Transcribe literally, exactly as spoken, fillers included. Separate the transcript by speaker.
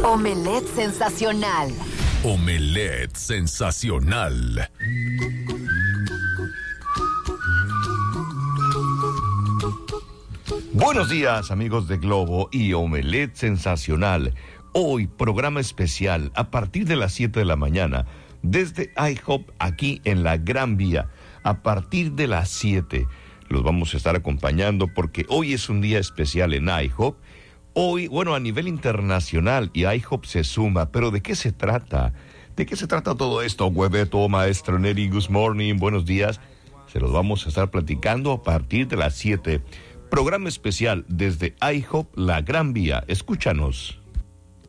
Speaker 1: Omelette sensacional.
Speaker 2: Omelette sensacional.
Speaker 3: Buenos días, amigos de Globo y Omelette sensacional. Hoy, programa especial a partir de las siete de la mañana, desde IHOP, aquí en la Gran Vía. A partir de las siete los vamos a estar acompañando porque hoy es un día especial en IHOP. Hoy, bueno, a nivel internacional, y IHOP se suma, pero ¿de qué se trata? ¿De qué se trata todo esto? Hueveto, maestro Neri, good morning, buenos días. Se los vamos a estar platicando a partir de las siete. Programa especial desde IHOP, la Gran Vía. Escúchanos.